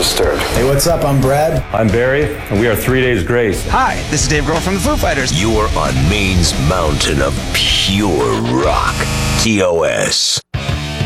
Disturbed. Hey, what's up? I'm Brad. I'm Barry, and we are 3 Days Grace. Hi, this is Dave Grohl from the Foo Fighters. You're on Maine's mountain of pure rock. TOS.